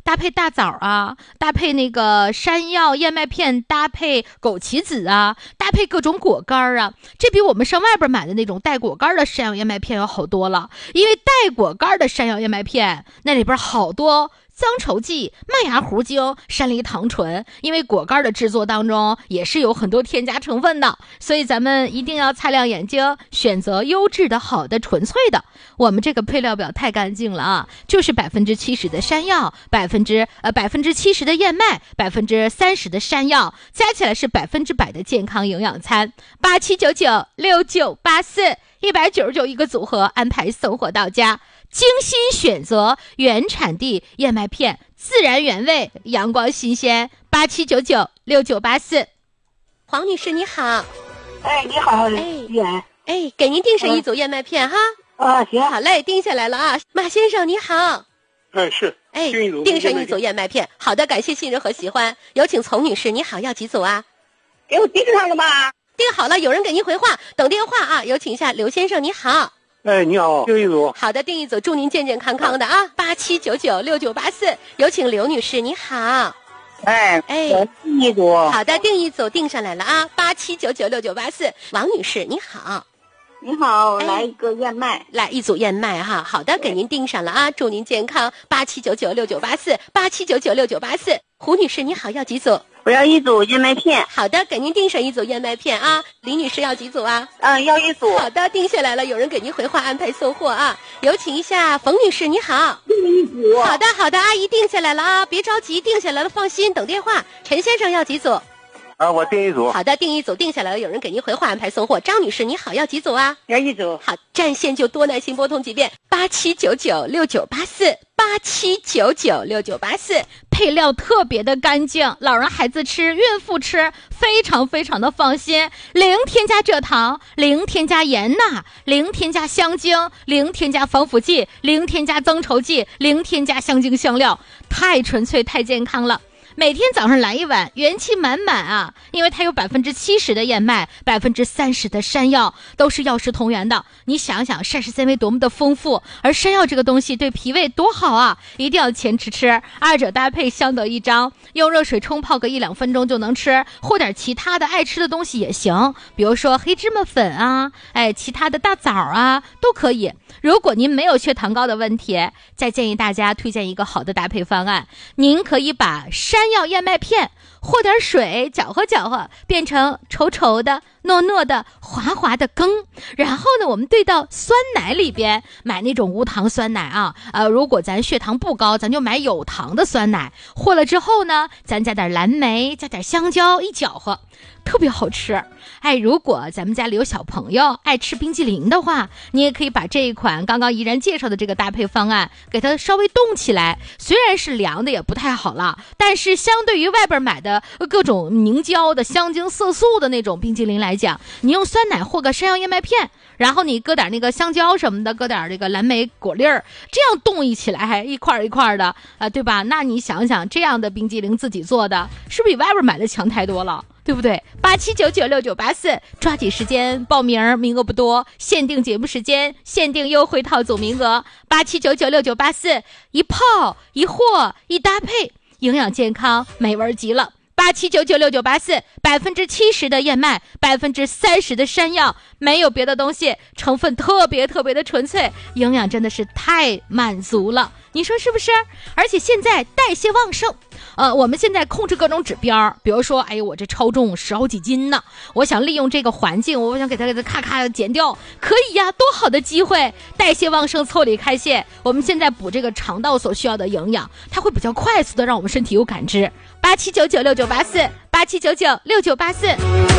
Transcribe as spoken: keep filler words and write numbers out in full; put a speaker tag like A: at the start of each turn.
A: 搭配大枣啊，搭配那个山药燕麦片，搭配枸杞子啊，搭配各种果干啊，这比我们上外边买的那种带果干的山药燕麦片要好多了。因为带果干的山药燕麦片那里边好多增稠剂、麦芽糊精、山梨糖醇，因为果干的制作当中也是有很多添加成分的，所以咱们一定要擦亮眼睛，选择优质的、好的、纯粹的。我们这个配料表太干净了啊，就是百分之七十的山药，百分之呃百分之七十的燕麦，百分之三十的山药，加起来是百分之百的健康营养餐。八七九九六九八四，一百九十九一个组合，安排送货到家。精心选择原产地燕麦片，自然原味，阳光新鲜。八七九九六九八四。黄女士你好。
B: 哎，你好，
A: 哎，哎，给您订上一组燕麦片、嗯、哈。
B: 啊，行，
A: 好嘞，定下来了啊。马先生你好。
C: 哎，是，
A: 哎，订上一组燕麦片。好的，感谢信任和喜欢。有请丛女士，你好，要几组啊？
B: 给我订上了吧？
A: 订好了，有人给您回话，等电话啊。有请一下刘先生，你好。
C: 哎，你好，订一组。
A: 好的，订一组，祝您健健康康的啊！八七九九六九八四，有请刘女士，你好。
B: 哎哎，订一组。
A: 好的，订一组，订上来了啊！八七九九六九八四，王女士，你好。
B: 你好，来一个燕麦，
A: 哎、来一组燕麦哈。好的，给您订上了啊！祝您健康。八七九九六九八四，八七九九六九八四。胡女士，你好，要几组？
B: 我要一组燕麦片。
A: 好的，给您订上一组燕麦片啊。李女士要几组啊？
B: 嗯，要一组。
A: 好的，订下来了，有人给您回话，安排送货啊。有请一下冯女士，你好。
B: 订一组。
A: 好的，好的，阿姨订下来了啊，别着急，订下来了，放心，等电话。陈先生要几组？
C: 啊，我订一组。
A: 好的，订一组，订下来了，有人给您回话，安排送货。张女士，你好，要几组啊？
B: 要一组。
A: 好，占线就多耐心拨通几遍。八七九九六九八四，八七九九六九八四。配料特别的干净，老人孩子吃，孕妇吃，非常非常的放心。零添加蔗糖，零添加盐钠，零添加香精，零添加防腐剂，零添加增稠剂，零添加香精香料，太纯粹太健康了。每天早上来一碗，元气满满啊！因为它有百分之七十的燕麦，百分之三十的山药，都是药食同源的。你想想，膳食纤维多么的丰富，而山药这个东西对脾胃多好啊！一定要前吃吃，二者搭配相得益彰。用热水冲泡个一两分钟就能吃，或点其他的爱吃的东西也行，比如说黑芝麻粉啊，哎，其他的大枣啊都可以。如果您没有血糖高的问题，再建议大家推荐一个好的搭配方案，您可以把山药燕麦片和点水搅和搅和，变成稠稠的、糯糯的、滑滑的羹，然后呢，我们兑到酸奶里边，买那种无糖酸奶啊，呃，如果咱血糖不高，咱就买有糖的酸奶，和了之后呢，咱加点蓝莓，加点香蕉，一搅和，特别好吃。哎，如果咱们家里有小朋友爱吃冰激凌的话，你也可以把这一款刚刚怡然介绍的这个搭配方案给它稍微冻起来，虽然是凉的也不太好了，但是相对于外边买的各种凝胶的香精色素的那种冰激凌来讲，你用酸奶和个山药燕麦片，然后你搁点那个香蕉什么的，搁点这个蓝莓果粒儿，这样冻一起来还一块一块的啊、呃，对吧？那你想想，这样的冰激凌自己做的，是不是比外边买的强太多了？对不对？八七九九六九八四，抓紧时间报名，名额不多，限定节目时间，限定优惠套组名额。八七九九六九八四，一泡一和一搭配，营养健康，美味极了。八七九九六九八四，百分之七十的燕麦，百分之三十的山药，没有别的东西，成分特别特别的纯粹，营养真的是太满足了，你说是不是？而且现在代谢旺盛，呃，我们现在控制各种指标，比如说，哎呦，我这超重十好几斤呢，我想利用这个环境，我想给它给它咔咔减掉，可以呀，多好的机会！代谢旺盛，腠理开泄，我们现在补这个肠道所需要的营养，它会比较快速的让我们身体有感知。八七九九六九八四，八七九九六九八四。